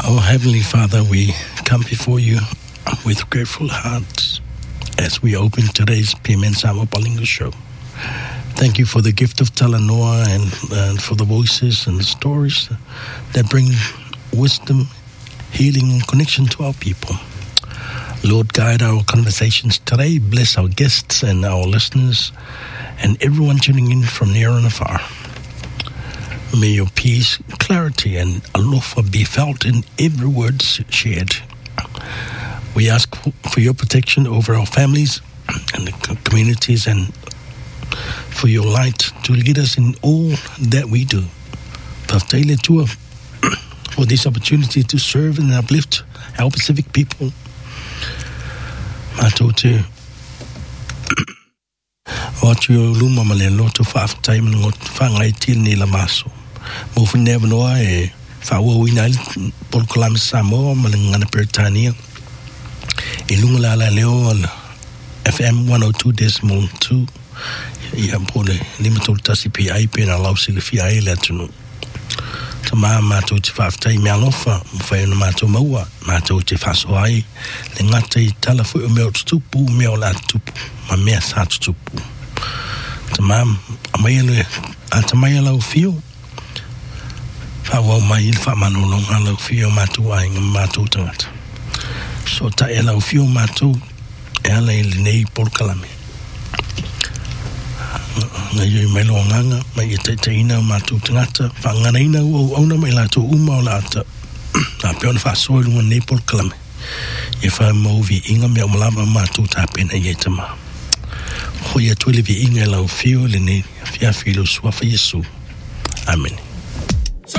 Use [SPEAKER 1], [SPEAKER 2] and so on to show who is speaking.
[SPEAKER 1] Oh, Heavenly Father, we come before you with grateful hearts as we open today's Pime Samoa Palingo show. Thank you for the gift of Talanoa and for the voices and the stories that bring wisdom, healing, and connection to our people. Lord, guide our conversations today. Bless our guests and our listeners and everyone tuning in from near and afar. May your peace, clarity, and aloha be felt in every word shared. We ask for your protection over our families and the communities, and for your light to lead us in all that we do. Taftaile tua for this opportunity to serve and uplift our Pacific people. Mātou te o atu luma male loto whaafatai mana ngot whangai tila ni la maso. Mo whinea wanoa e whaua uina ili Polokolame Samoa male ngana Peritania. E lunga la la leo ala FM 102.2 ia pole lima tolu tasi PI pena lausi le fia ele atunu. Ta mātou te whaafatai mea lofa mwhai na mātou maua mātou te whasoai le ngata I tala fui o mea tutupu mea o la tutupu ma mea sa tutupu. Ta amaia atamai lau fio whawau mai ili whamanononga lau fio mātou ai ngā mātou tangata. So ta e lau fio mātou e ala ili nei Polokalame. Nga yoi mai loa nganga, mai e teina o mātou tangata, whangana ina au mai lātou uma o lāta, nā peona whasoi lunga nei Polokalame. E whai mauvi inga mea umalawa mātou tāpena I e tama. Hoi atuele vi inga lau fio le nei, fia filo suafa Yesu. Amen.